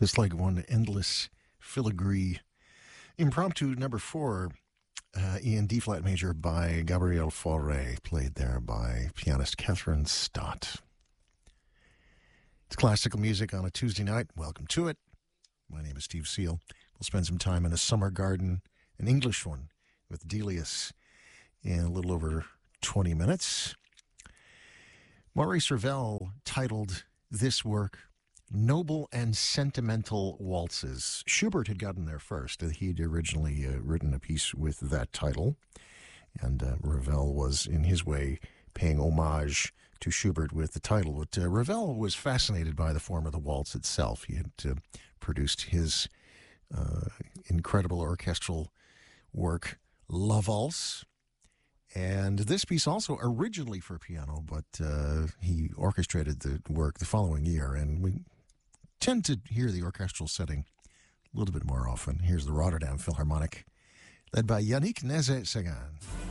Just like one endless filigree. Impromptu number 4 in D-flat major by Gabriel Fauré, played there by pianist Catherine Stott. It's classical music on a Tuesday night. Welcome to it. My name is Steve Seal. We'll spend some time in a summer garden, an English one, with Delius in a little over 20 minutes. Maurice Ravel titled this work Noble and Sentimental Waltzes. Schubert had gotten there first. He'd originally written a piece with that title, and Ravel was, in his way, paying homage to Schubert with the title. But Ravel was fascinated by the form of the waltz itself. He had produced his incredible orchestral work, La Valse, and this piece also originally for piano, but he orchestrated the work the following year, and we tend to hear the orchestral setting a little bit more often. Here's the Rotterdam Philharmonic, led by Yannick Nézet-Séguin.